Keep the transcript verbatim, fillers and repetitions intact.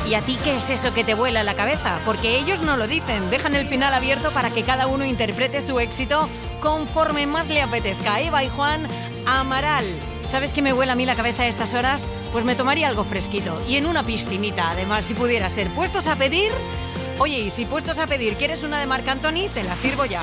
¿Y a ti qué es eso que te vuela en la cabeza? Porque ellos no lo dicen, dejan el final abierto para que cada uno interprete su éxito conforme más le apetezca. Eva y Juan Amaral. ¿Sabes qué me vuela a mí la cabeza a estas horas? Pues me tomaría algo fresquito y en una piscinita, además, si pudiera ser. ¿Puestos a pedir? Oye, y si puestos a pedir quieres una de Marc Anthony, te la sirvo ya.